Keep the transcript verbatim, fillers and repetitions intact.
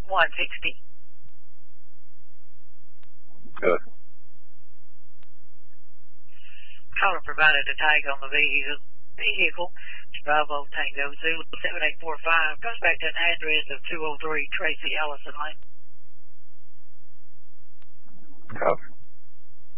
one sixty. Good. Caller provided a tag on the vehicle. Vehicle. Bravo Tango Zulu seven eight four five. Goes back to an address of two oh three Tracy Ellison Lane. Copy.